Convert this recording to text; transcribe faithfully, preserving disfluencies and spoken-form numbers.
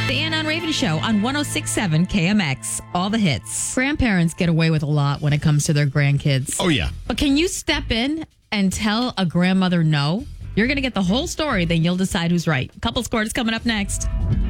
The Ann on Raven Show on one oh six point seven K M X. All the hits. Grandparents get away with a lot when it comes to their grandkids. Oh, yeah. But can you step in and tell a grandmother no? You're going to get the whole story, then you'll decide who's right. Couple scores coming up next.